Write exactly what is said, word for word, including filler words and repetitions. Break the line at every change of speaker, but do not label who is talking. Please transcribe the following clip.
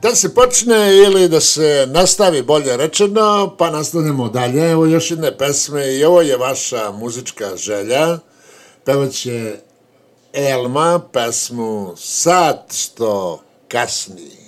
Da se počne ili da se nastavi, bolje rečeno, pa nastavljamo dalje. Evo još jedne pesme i ovo je vaša muzička želja. Pevaće Elma pesmu Sad što kasni.